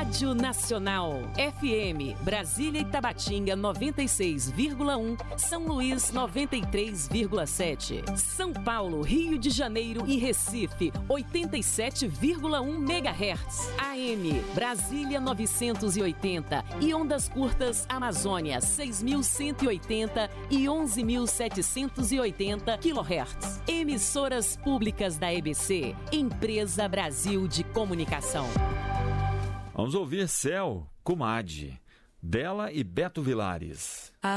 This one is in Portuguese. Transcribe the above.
Rádio Nacional, FM, Brasília e Tabatinga 96,1, São Luís 93,7, São Paulo, Rio de Janeiro e Recife 87,1 MHz, AM, Brasília 980 e ondas curtas Amazônia 6.180 e 11.780 kHz. Emissoras públicas da EBC, Empresa Brasil de Comunicação. Vamos ouvir Céu, Comadre, dela e Beto Vilares.